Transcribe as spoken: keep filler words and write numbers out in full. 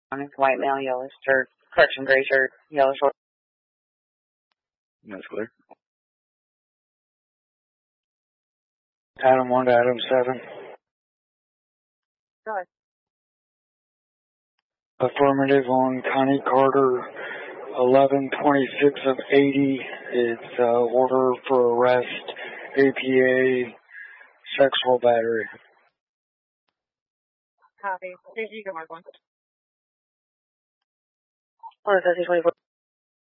White male, yellow shirt, correction, gray shirt, yellow short. That's clear. Adam one to Adam seven. Go ahead. Affirmative on Connie Carter, eleven twenty-six of eighty. It's uh, order for arrest, A P A, sexual battery. Copy. Here's you go, Mark one. Order thirty twenty-four.